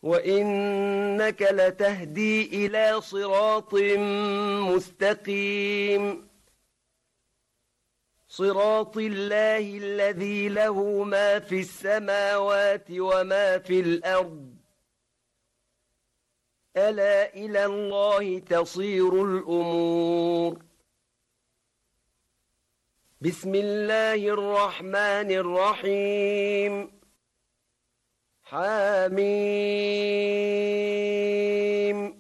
وإنك لتهدي إلى صراط مستقيم صراط الله الذي له ما في السماوات وما في الأرض ألا إلى الله تصير الأمور بسم الله الرحمن الرحيم حميم